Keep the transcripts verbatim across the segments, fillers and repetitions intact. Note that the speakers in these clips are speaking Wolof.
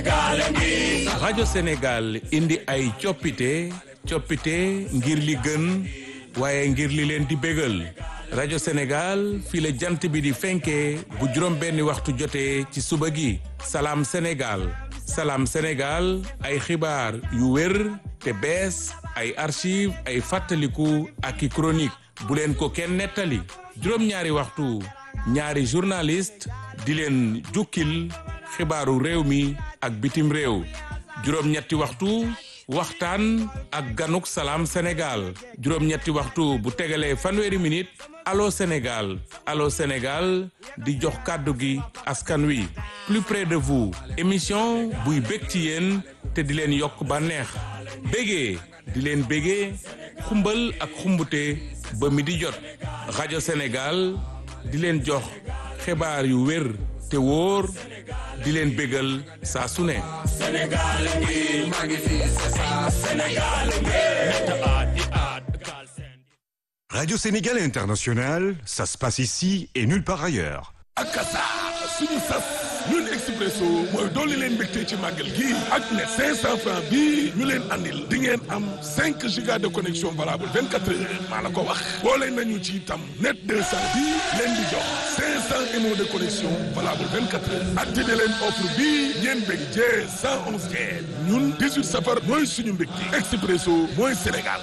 rajo Sénégal indi ay coppite coppite ngir li gën waaye ngir li leen di bégal rajo Sénégal fii la jant bi di fenkee bu juróom benni waxtu jotee ci suba gi salaam Sénégal salaam Sénégal ay xibaar yu wér te bees ay archive ay fàttaliku ak i chronique bu leen ko kenn nettali juróom-ñaari waxtu ñaari journaliste di leen jukkil xibaaru réew mi ak bitim réew juróom-ñetti waxtu waxtaan ak ganuk salaam Sénégal juróom-ñetti waxtu bu tegalee fanweeri minute allo Sénégal allo Sénégal di jox kàddu gi askan wi plus près de vous émission buy bég ci yéen te di leen yokk bànneex bégee di leen bégee xumbal ak xumbute ba mi di jot rajo Sénégal di leen jox xibaar yu wér te wóor di leen bégal saa su ne. Sénégal ngi maa ngi fi c'est ça Sénégal ngi. Radio Sénégal International, ça se passe ici et nulle part ailleurs. akasa suñu sas ñun Expresso mooy dolli leen mbégte ci màggal gi ak ne cinq cent francs bii ñu leen andil di ngeen am cinq giga de connexion valable vingt-quatre heures maa la ko wax boole nañu ci itam net deux cent bii leen di jox cinq cent émo de connexion valable vingt-quatre heures activé leen offre bii ngeen bég jee cent onze jeex ñun dix-huit safar mooy suñu mbégte Expresso mooy Sénégal.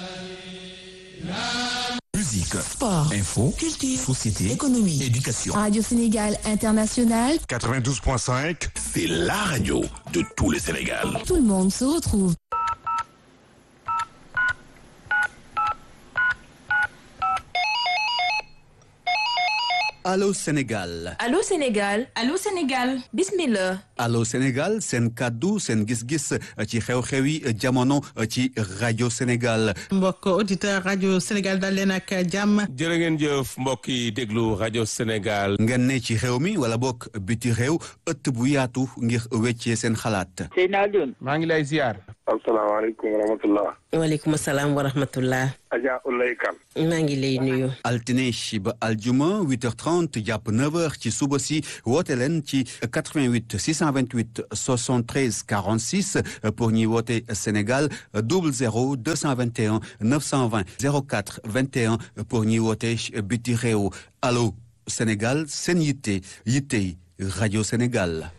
Musique, sport, info, culture, société, économie, éducation. Radio Sénégal International. quatre-vingt-douze point cinq. C'est la radio de tout le Sénégal. Tout le monde se retrouve. Allô Sénégal. Allô Sénégal. Allô Sénégal. Bismillah. Allô Sénégal seen kaddu seen gis-gis ci xew-xewi jamono ci rajo Sénégal. mbokk auditeur rajo Sénégal dal leen ak jàmm. jërë ngeen jëf mbokk yi déglu rajo Sénégal. ngeen ne ci xew mi wala bokk biti réew ëtt bu yaatu ngir weccee seen xalaat. Seydina Alioune. maa ngi lay ziar. asalaamaaleykum wa rahmatullah. waaleykum salaam wa rahmatullah. Adja Oulaye Kane. maa ngi lay nuyu. altine ba aljuma huit heures trente jàpp neuf heures ci suba si woote leen ci quatre-vingt-huit six cent vingt-huit soixante-treize quarante-six pour ñuy woote Sénégal double zéro deux cent vingt et un neuf cent vingt zéro quatre vingt et un pour ñuy woote biti réew. allo Sénégal seen yitte yitte rajo Sénégal.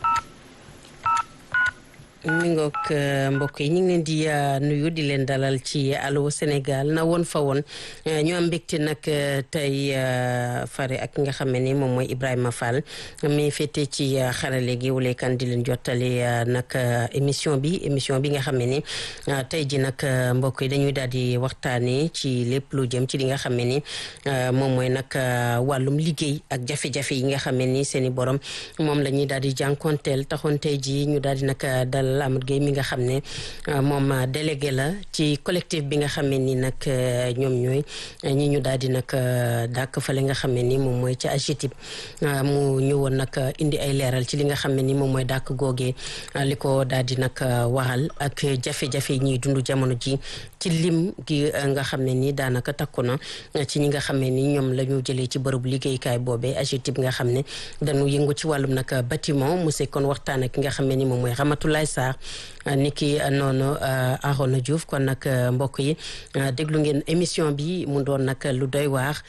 mi ngoog mbokk yi ñu ngi leen di nuyu di leen dalal ci allo Sénégal na woon fa woon ñu am mbégte nag tey fare ak nga xam ne ni moom mooy Ibrahima Fall mi féete ci xarale gi Oulaye Kane di leen jottali nag émission bi émission bi nga xam ne ni tey ji nag mbokk yi dañuy daal di waxtaanee ci lépp lu jëm ci li nga xam ne ni moom mooy nag wàllum liggéey ak jafe-jafe yi nga xam ne ni seen i borom moom la ñuy daal di jànkonteel taxoon tey ji ñu daal di nag dal Amadou Gueye mi nga xam ne moom délégué la ci collectif bi nga xam ne ni nag ñoom ñooy ñi ñu daal di nag dàkk fale nga xam ne ni moom mooy ci A G E T I P mu ñëwoon nag indi ay leeral ci li nga xam ne ni moom mooy dàkk googee li ko daal di nag waxal ak jafe-jafe yi ñuy dund jamono ji ci lim gi nga xam ne ni daanaka takku na ci ñi nga xam ne ni ñoom la ñu jëlee ci bërëbu liggéeykaay boobee A G E T I P nga xam ne dañu yëngu ci wàllum nag bâtiment mu sekkoon waxtaan ak ki nga xam ne ni moom mooy Ramatoulaye Sarr niki noonu Arona Diouf kon nag mbokk yi déglu ngeen émission bi mu doon nag lu doy waar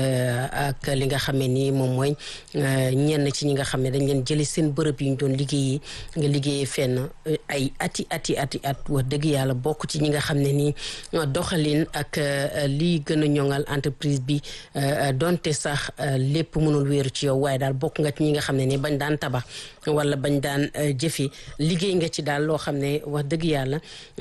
ak li nga xam ne ni moom mooy ñenn ci ñi nga xam ne dañ leen jëlee seen bërëb yi ñu doon liggéeyi nga liggéeyee fenn ay ati ati ati at wax dëgg yàlla bokk ci ñi nga xam ne ni doxalin ak lii gën a ñoŋal entreprise bi donte sax lépp mënul wéeru ci yow waaye daal bokk nga ci ñi nga xam ne ni bañ daan tabax wala bañ daan jëfi liggéey nga ci daal loo xam ne wax dëgg yàlla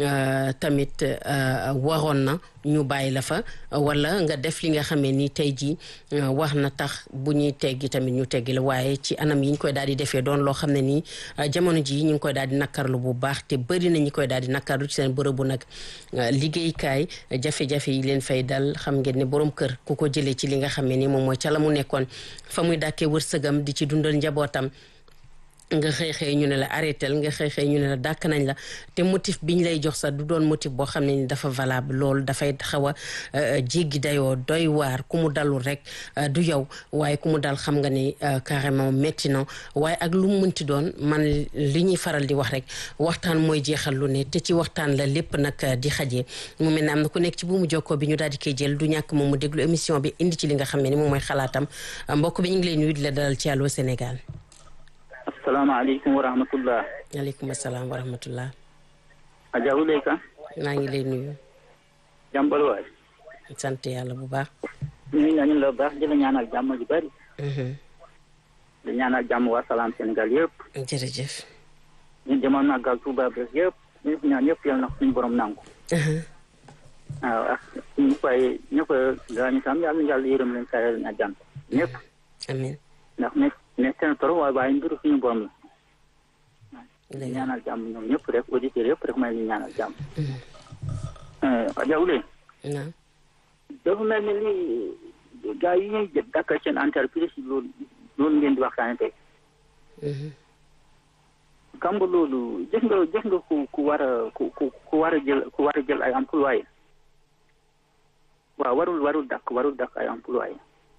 tamit waroon na ñu bàyyi la fa wala nga def li nga xam ne ni tey jii wax na tax bu ñuy teggi tamit ñu teggi la waaye ci anam yi ñu koy daal di defee doon loo xam ne nii jamono ji ñu ngi koy daal di nakkarlu bu baax te bëri na ñu koy daal di nakkarlu ci seen bërëbu nag liggéeykaay jafe-jafe yi leen fay dal xam ngeen ne borom kër ku ko jëlee ci li nga xam ne ni moom mooy ca la mu nekkoon fa muy dàkkee wërsëgam di ci dundal njabootam nga xëy xëy ñu ne la arrêtel nga xëy xëy ñu ne la dàkk nañ la te motif biñ lay jox sax du doon motif boo xam ne ni dafa valable loolu dafay xaw a jéggi dayoo doy waar ku mu dalul rek du yow waaye ku mu dal xam nga ni carrément métti na waaye ak lu mu mënti doon man li ñuy faral di wax rek waxtaan mooy jeexal lu ne te ci waxtaan la lépp nag di xajee mu mel ne am na ku nekk ci buumu jokkoo bi ñu daal di koy jël du ñàkk moom mu déglu émission bi indi ci li nga xam ne ni moom mooy xalaatam mbokk bi ñu ngi lay nuyu di la dalal ci Allô Sénégal. asalaamaaleykum wa rahmatullah. waaleykum salaam wa rahmatullah. Adja Ouleyka. maa ngi lay nuyu. jàmbal waay. sant yàlla bu baax. nuyu nañu la baax di la ñaanal jàmm ju bari. di ñaanal jàmm waa Salam Sénégal yëpp. jërëjëf. ñu demoon màggal Touba bees yëpp ñu ñaan yëpp yal na suñu borom nangu. waaw ak ñu koy ñu ko gaañu tam yàlla yàlla yërëm leen saa leen àjjana ñëpp. amiin. ndax nekk nekk seen trop waaye waaye mbiru suñu borom la. ñaanal jàmm ñoom ñëpp rek auditeurs yëpp rek may ñu ñaanal jàmm. Adja Ouley. naam. dafa mel ni lii gars yi ñuy dakkal seen entreprise loolu loolu ngeen di waxtaane tey. xam nga loolu gis nga gis nga ku ku war a ku ku ku war a jël ku war a jël ay employé waaw warul warul dakk warul dakk ay employé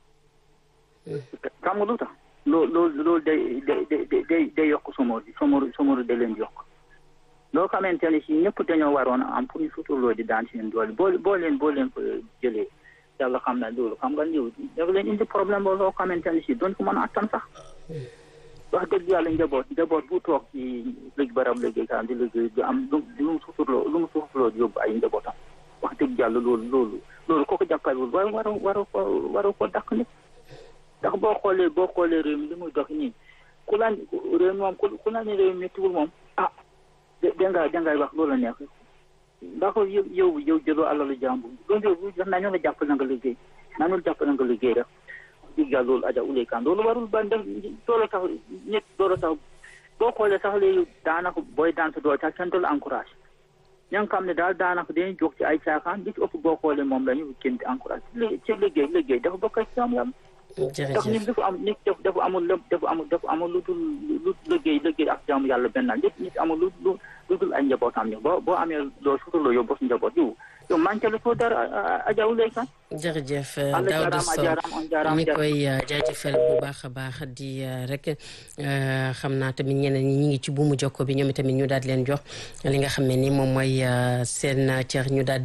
xam nga lu tax loo loolu loolu day day day day yokk somoor bi somoor somoor da leen yokk loo xamante ne si ñëpp dañoo waroon a am pour ñu suturloo di daan seen doole boo boo leen boo leen ko jëlee yàlla xam na loolu xam nga liw dafa leen indi problème boo loo xamante ne si doon ko mën a attan sax wax dëgg yàlla njaboot njaboot bu toog ci léegi barab liggéey kaa di liggéey di am lu mu suturloo lu mu suturloo di yóbbu ay njabootam wax dëgg yàlla loolu loolu loolu kooku jàppalewul waaye waru waru ko waru ko dàq nit ndax boo xoolee boo xoolee réew mi li muy dox nii ku la réew mi moom ku la ne réew mi méttiwul moom ah dangaa dangay wax loolu la neex ndax yow yow yow jëloo alalu jàmbur loolu daf naa ñoo la jàppale nga liggéey naa ñoo la jàppale nga liggéey rek dig yàlla loolu Adja Ouleyka loolu warul ba def loolu tax nit loolu tax boo xoolee sax léegi daanaka booy daan sa doole sax kenn du la encouragé ña nga xam ne daal daanaka dañuy jóg ci ay caaxaan li ci ëpp boo xoolee moom la ñu kenn di encouragé ci liggéey liggéey dafa bokk ci am yàlla ndax nit dafa am nit dafa amul lépp dafa amul dafa amul lu dul lu liggéey liggéey ak jaamu yàlla benn nit nit amul lu lu lu dul ay njabootam ni boo boo amee loolu suturloo yow bos njaboot yow yow manqué la foo dara Adja Ouleyka. jërëjëf Daouda Sow mi koy jaajëfal bu baax a baax di rek xam naa tamit ñeneen ñi ñu ngi ci buumu jokko bi ñoom tamit ñu daal di leen jox li nga xam ne ni moom mooy seen cër ñu daal